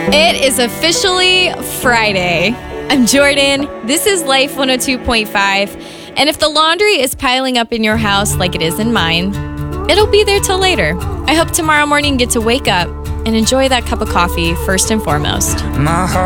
It is officially Friday. I'm Jordan. This is Life 102.5. And if the laundry is piling up in your house like it is in mine, it'll be there till later. I hope tomorrow morning you get to wake up and enjoy that cup of coffee first and foremost. My heart